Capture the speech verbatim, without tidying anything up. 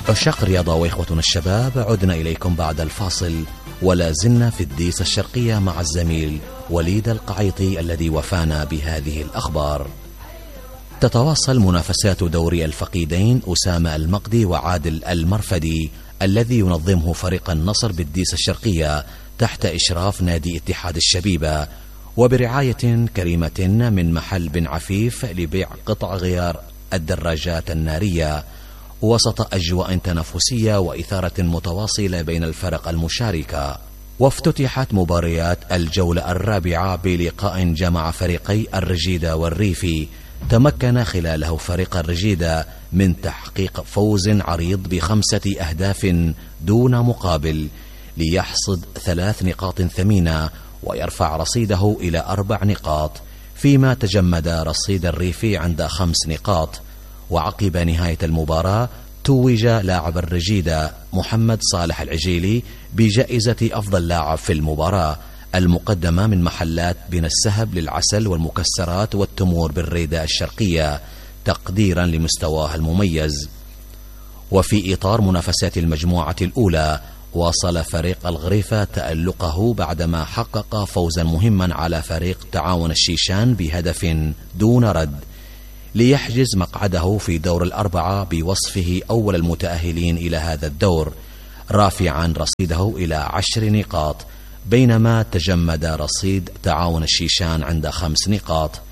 عشاق الرياضة وإخوتنا الشباب، عدنا إليكم بعد الفاصل ولا زلنا في الديس الشرقية مع الزميل وليد القعيطي الذي وفانا بهذه الأخبار. تتواصل منافسات دوري الفقيدين أسامة المقدي وعادل المرفدي الذي ينظمه فريق النصر بالديس الشرقية تحت إشراف نادي اتحاد الشبيبة وبرعاية كريمة من محل بن عفيف لبيع قطع غيار الدراجات النارية، وسط أجواء تنافسية وإثارة متواصلة بين الفرق المشاركة. وافتتحت مباريات الجولة الرابعة بلقاء جمع فريقي الرجيدة والريفي، تمكن خلاله فريق الرجيدة من تحقيق فوز عريض بخمسة أهداف دون مقابل ليحصد ثلاث نقاط ثمينة ويرفع رصيده إلى أربع نقاط، فيما تجمد رصيد الريفي عند خمس نقاط. وعقب نهاية المباراة توج لاعب الرجيدة محمد صالح العجيلي بجائزة أفضل لاعب في المباراة المقدمة من محلات بن السهب للعسل والمكسرات والتمور بالريدة الشرقية تقديرا لمستواه المميز. وفي إطار منافسات المجموعة الأولى، واصل فريق الغريفة تألقه بعدما حقق فوزا مهما على فريق تعاون الشيشان بهدف دون رد ليحجز مقعده في دور الأربعة بوصفه أول المتأهلين إلى هذا الدور، رافعا رصيده إلى عشر نقاط، بينما تجمد رصيد تعاون الشيشان عند خمس نقاط.